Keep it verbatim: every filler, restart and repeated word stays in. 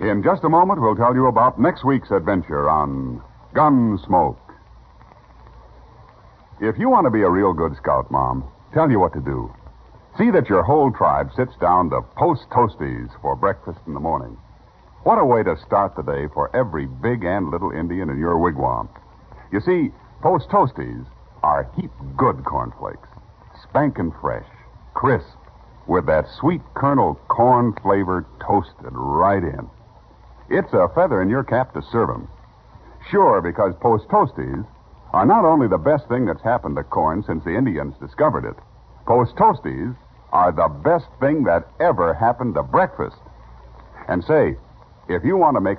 In just a moment, we'll tell you about next week's adventure on Gunsmoke. If you want to be a real good scout, Mom, tell you what to do. See that your whole tribe sits down to Post Toasties for breakfast in the morning. What a way to start the day for every big and little Indian in your wigwam. You see, Post Toasties are heap good cornflakes, spankin' fresh, crisp, with that sweet kernel corn flavor toasted right in. It's a feather in your cap to serve 'em. Sure, because Post Toasties are not only the best thing that's happened to corn since the Indians discovered it, Post Toasties are the best thing that ever happened to breakfast. And say, if you want to make